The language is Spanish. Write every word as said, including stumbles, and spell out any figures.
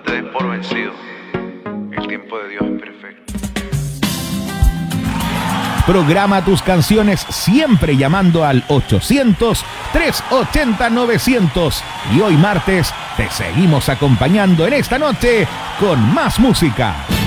Nunca te des por vencido. El tiempo de Dios es perfecto. Programa tus canciones siempre llamando al ochocientos, trescientos ochenta, novecientos. Y hoy martes te seguimos acompañando en esta noche con más música.